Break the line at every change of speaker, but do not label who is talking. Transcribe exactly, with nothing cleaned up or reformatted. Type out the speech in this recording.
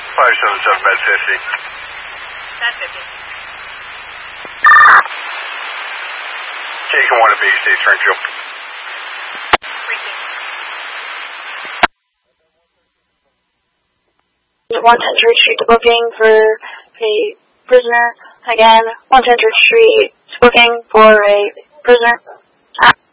five seven seven, bed fifty.
Bed fifty.
Taking one to Bay State, Springfield.
one ten Church Street to booking for a prisoner. Again, one ten Church Street booking for a prisoner.